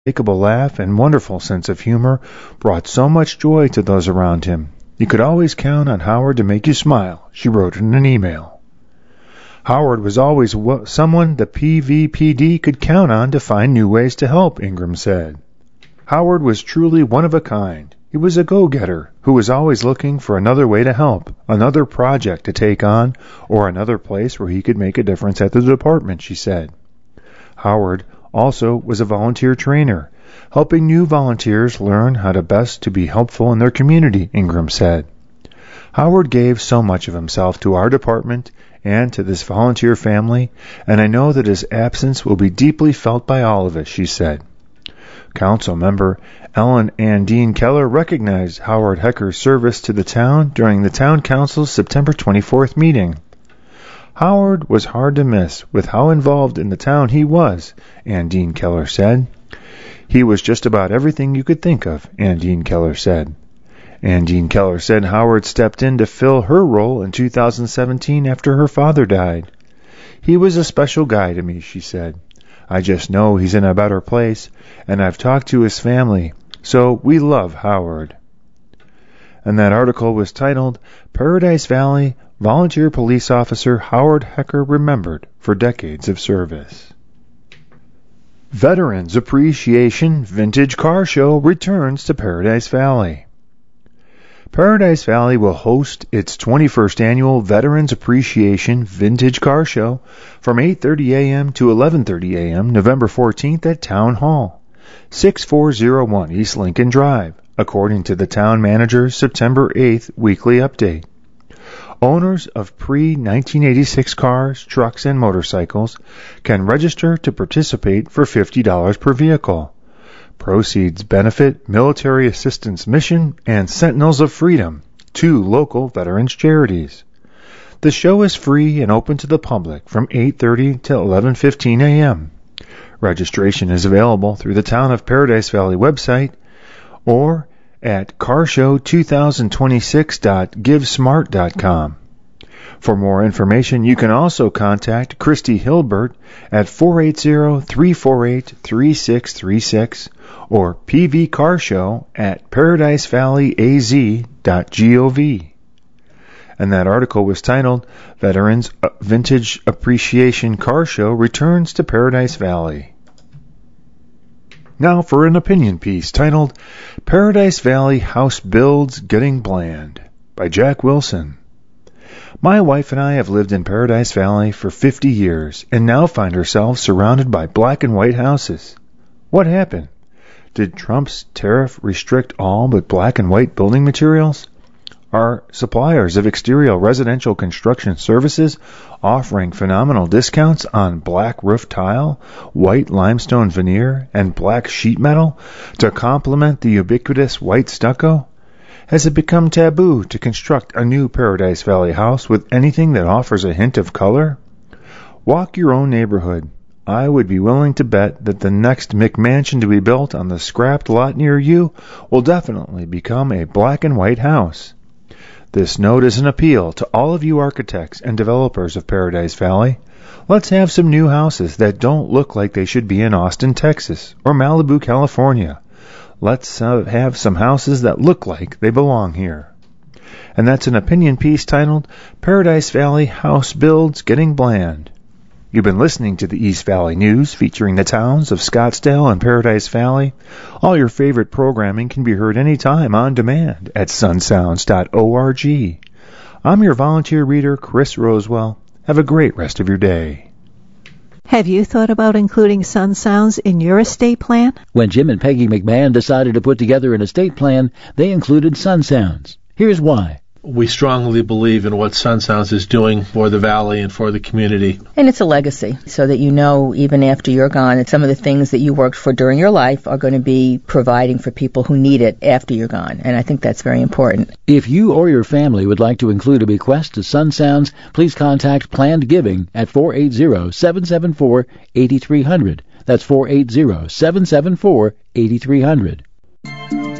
unmistakable laugh and wonderful sense of humor brought so much joy to those around him. You could always count on Howard to make you smile, she wrote in an email. Howard was always someone the PVPD could count on to find new ways to help, Ingram said. Howard was truly one of a kind. He was a go-getter who was always looking for another way to help, another project to take on, or another place where he could make a difference at the department, she said. Howard also was a volunteer trainer, helping new volunteers learn how to best to be helpful in their community, Ingram said. Howard gave so much of himself to our department and to this volunteer family, and I know that his absence will be deeply felt by all of us, she said. Council member Ellen Ann Dean Keller recognized Howard Hecker's service to the town during the town council's September 24th meeting. Howard was hard to miss with how involved in the town he was, Ann Dean Keller said. He was just about everything you could think of, Ann Dean Keller said. Ann Dean Keller said Howard stepped in to fill her role in 2017 after her father died. He was a special guy to me, she said. I just know he's in a better place, and I've talked to his family, so we love Howard. And that article was titled, Paradise Valley Volunteer Police Officer Howard Hecker Remembered for Decades of Service. Veterans Appreciation Vintage Car Show returns to Paradise Valley. Paradise Valley will host its 21st annual Veterans Appreciation Vintage Car Show from 8:30 a.m. to 11:30 a.m. November 14th at Town Hall, 6401 East Lincoln Drive, according to the town manager's September 8th weekly update. Owners of pre-1986 cars, trucks, and motorcycles can register to participate for $50 per vehicle. Proceeds benefit Military Assistance Mission and Sentinels of Freedom, two local veterans charities. The show is free and open to the public from 8:30 to 11:15 a.m. Registration is available through the Town of Paradise Valley website or at carshow2026.givesmart.com. For more information, you can also contact Christy Hilbert at 480-348-3636 or pvcarshow at paradisevalleyaz.gov. And that article was titled, Veterans Vintage Appreciation Car Show Returns to Paradise Valley. Now for an opinion piece titled, Paradise Valley House Builds Getting Bland by Jack Wilson. My wife and I have lived in Paradise Valley for 50 years and now find ourselves surrounded by black and white houses. What happened? Did Trump's tariff restrict all but black and white building materials? Are suppliers of exterior residential construction services offering phenomenal discounts on black roof tile, white limestone veneer, and black sheet metal to complement the ubiquitous white stucco? Has it become taboo to construct a new Paradise Valley house with anything that offers a hint of color? Walk your own neighborhood. I would be willing to bet that the next McMansion to be built on the scrapped lot near you will definitely become a black and white house. This note is an appeal to all of you architects and developers of Paradise Valley. Let's have some new houses that don't look like they should be in Austin, Texas, or Malibu, California. Let's have some houses that look like they belong here. And that's an opinion piece titled, Paradise Valley House Builds Getting Bland. You've been listening to the East Valley News featuring the towns of Scottsdale and Paradise Valley. All your favorite programming can be heard anytime on demand at sunsounds.org. I'm your volunteer reader, Chris Rosewell. Have a great rest of your day. Have you thought about including Sun Sounds in your estate plan? When Jim and Peggy McMahon decided to put together an estate plan, they included Sun Sounds. Here's why. We strongly believe in what Sun Sounds is doing for the valley and for the community. And it's a legacy, so that you know even after you're gone that some of the things that you worked for during your life are going to be providing for people who need it after you're gone. And I think that's very important. If you or your family would like to include a bequest to Sun Sounds, please contact Planned Giving at 480-774-8300. That's 480-774-8300.